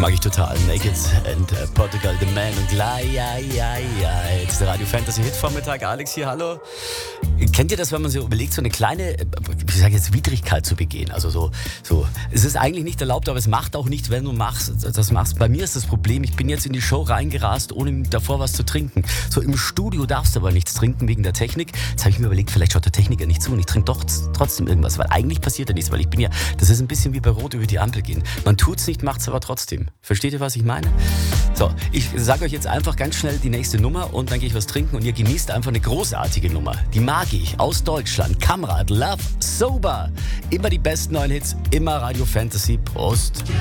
Mag ich total. Naked and Portugal the Man und Jetzt der Radio Fantasy Hit Vormittag. Alex hier, hallo. Kennt ihr das, wenn man so überlegt, so eine kleine, ich sage jetzt, Widrigkeit zu begehen? Also so, es ist eigentlich nicht erlaubt, aber es macht auch nicht, wenn du das machst. Bei mir ist das Problem, ich bin jetzt in die Show reingerast, ohne davor was zu trinken. So im Studio darfst du aber nichts trinken wegen der Technik. Jetzt habe ich mir überlegt, vielleicht schaut der Techniker nicht zu und ich trinke doch trotzdem irgendwas, weil eigentlich passiert ja nichts, weil ich bin ja, das ist ein bisschen wie bei Rot über die Ampel gehen. Man tut's nicht, macht's aber trotzdem. Versteht ihr, was ich meine? So, ich sage euch jetzt einfach ganz schnell die nächste Nummer und dann gehe ich was trinken und ihr genießt einfach eine großartige Nummer. Die mag ich, aus Deutschland. Kamrad, Love, Sober. Immer die besten neuen Hits, immer Radio Fantasy. Prost.